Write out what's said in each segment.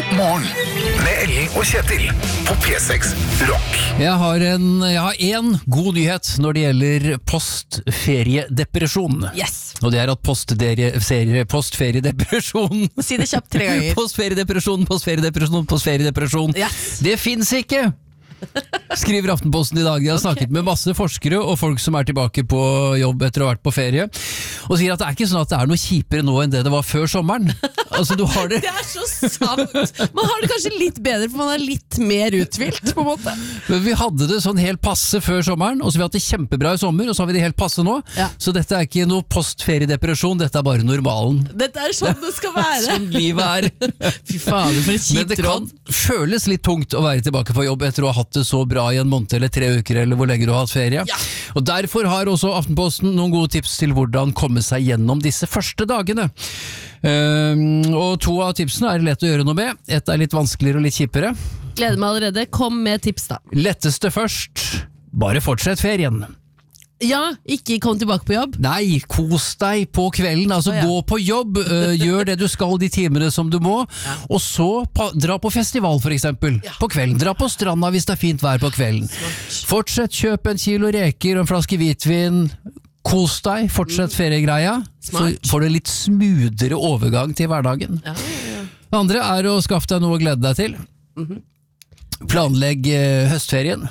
Morgen med Ellen og Kjetil på P6 Rock. Jeg har en god nyhet når det gjelder postferiedepresjon. Yes. Og det er at postferiedepresjon Si det kjapt 3 ganger. Postferiedepresjon. Yes. Det finnes ikke! Skriver Aftenposten i dag. De har snakket med masse forskere og folk som er tilbake på jobb etter å ha vært på ferie, og sier at det er ikke sånn at det er noe kjipere nå enn det var før sommeren. Altså, du har det. Det er så sant. Man har det kanskje litt bedre, for man er litt mer uthvilt, på en måte. Men vi hadde det sånn helt passe før sommeren, og så vi har hatt det kjempebra i sommer, og så har vi det helt passe nå. Ja. Så dette er ikke noe postferiedepresjon, dette er bare normalen. Dette er sånn det skal være. Sånn livet er. Fy fader, for et Men kjipt det kan råd. føles litt tungt å være tilbake på jobb etter å ha hatt det så bra i en måned eller 3 uker, eller hvor lenge du har hatt ferie. Ja. Og derfor har også Aftenposten noen gode tips til hvordan komme seg gjennom disse første dagene. Og 2 av tipsene er lett å gjøre noe med. Et er litt vanskeligere og litt kjipere. Gleder meg allerede. Kom med tips da. Letteste først. Bare fortsett ferien. Ja, ikke kom tilbake på jobb. Nei, kos deg på kvelden, altså ja. gå på jobb, gjør det du skal de timene som du må, og så dra på festival for eksempel, på kvelden, dra på stranda hvis det er fint vær på kvelden. Fortsett, kjøp 1 kilo reker og en flaske hvitvin, kos deg, fortsett feriegreia, så får du litt smoothere overgang til hverdagen. Det andre er å skaffe deg noe å glede deg til. Planlegg høstferien.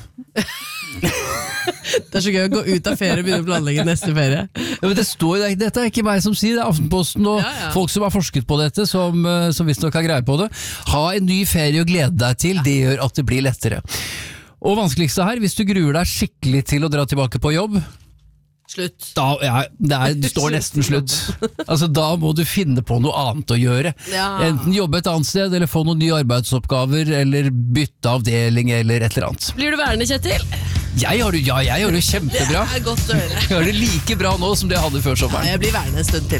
Det er så gøy å gå ut av ferie og begynne å planlegge neste ferie. Ja, men dette er ikke meg som sier, det er Aftenposten og folk som har forsket på dette, som visstnok har greie på det. Ha en ny ferie å glede deg til, det gjør at det blir lettere. Og vanskeligste her, hvis du gruer deg skikkelig til å dra tilbake på jobb, Slutt. det står nesten slutt. Altså, da må du finne på noe annet å gjøre. Ja. Enten jobbe et annet sted, eller få noen nye arbeidsoppgaver, eller bytte avdeling, eller et eller annet. Blir du værende, Kjetil? Jeg har det kjempebra. Det er godt å høre. Jeg har det like bra nå som det jeg hadde før sommeren. Jeg blir værende en stund til.